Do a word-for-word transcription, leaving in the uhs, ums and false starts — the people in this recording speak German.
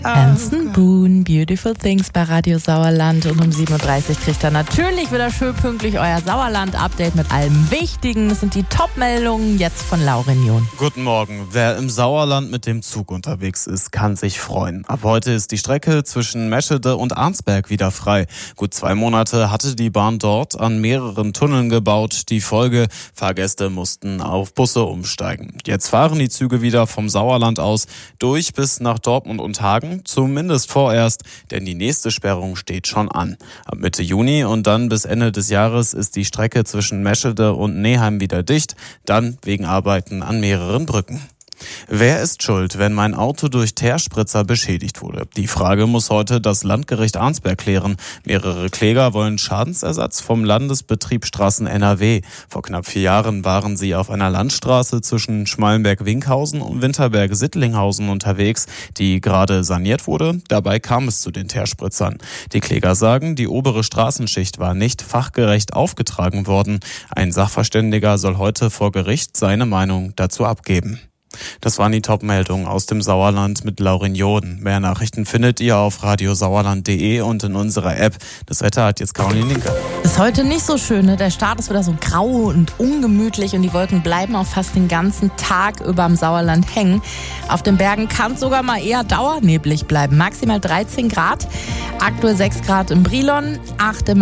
Hanson Boone, Beautiful Things bei Radio Sauerland, und um sieben Uhr dreißig kriegt er natürlich wieder schön pünktlich euer Sauerland-Update mit allem Wichtigen. Das sind die Top-Meldungen jetzt von Laurin John. Guten Morgen. Wer im Sauerland mit dem Zug unterwegs ist, kann sich freuen. Ab heute ist die Strecke zwischen Meschede und Arnsberg wieder frei. Gut zwei Monate hatte die Bahn dort an mehreren Tunneln gebaut. Die Folge: Fahrgäste mussten auf Busse umsteigen. Jetzt fahren die Züge wieder vom Sauerland aus durch bis nach Dortmund und Hagen. Zumindest vorerst, denn die nächste Sperrung steht schon an. Ab Mitte Juni und dann bis Ende des Jahres ist die Strecke zwischen Meschede und Neheim wieder dicht, dann wegen Arbeiten an mehreren Brücken. Wer ist schuld, wenn mein Auto durch Teerspritzer beschädigt wurde? Die Frage muss heute das Landgericht Arnsberg klären. Mehrere Kläger wollen Schadensersatz vom Landesbetrieb Straßen N R W. Vor knapp vier Jahren waren sie auf einer Landstraße zwischen Schmallenberg-Winkhausen und Winterberg-Sittlinghausen unterwegs, die gerade saniert wurde. Dabei kam es zu den Teerspritzern. Die Kläger sagen, die obere Straßenschicht war nicht fachgerecht aufgetragen worden. Ein Sachverständiger soll heute vor Gericht seine Meinung dazu abgeben. Das waren die Top-Meldungen aus dem Sauerland mit Laurin John. Mehr Nachrichten findet ihr auf radiosauerland punkt de und in unserer App. Das Wetter hat jetzt Caroline Linke. Ist heute nicht so schön, ne? Der Start ist wieder so grau und ungemütlich und die Wolken bleiben auch fast den ganzen Tag über dem Sauerland hängen. Auf den Bergen kann es sogar mal eher dauerneblig bleiben. Maximal dreizehn Grad, aktuell sechs Grad im Brilon, acht im